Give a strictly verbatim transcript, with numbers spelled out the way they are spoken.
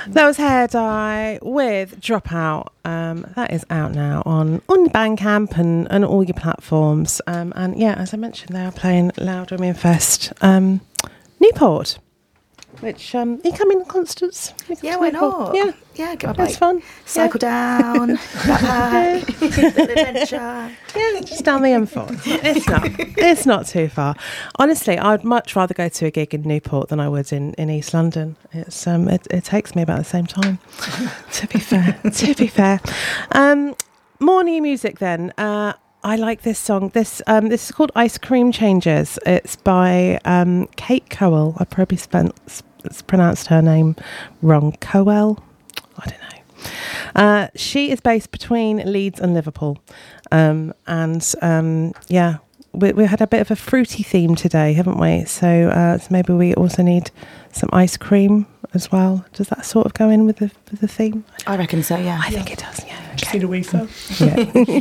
That was Hair Dye with Dropout. Um, that is out now on, on Bandcamp and, and all your platforms. Um, and yeah, as I mentioned, they are playing Loud Women Fest um, Newport. Which, um, you come in, Constance? You come Yeah, to why Newport? not? Yeah, Yeah, get my that's bike. fun. Cycle yeah. down, backpack, little adventure. Yeah, just down the M four. It's not. It's not too far. Honestly, I'd much rather go to a gig in Newport than I would in, in East London. It's um, it, it takes me about the same time. To be fair, to be fair. Um, more new music then. Uh, I like this song. This um, this is called Ice Cream Changes. It's by um, Kate Cowell. I probably spent, s- pronounced her name wrong. Cowell? I don't know. Uh, she is based between Leeds and Liverpool. Um, and um, yeah, we, we had a bit of a fruity theme today, haven't we? So, uh, so maybe we also need some ice cream as well. Does that sort of go in with the, with the theme? I reckon so, yeah. I think it does, yeah. Just need a wee sip. Yeah.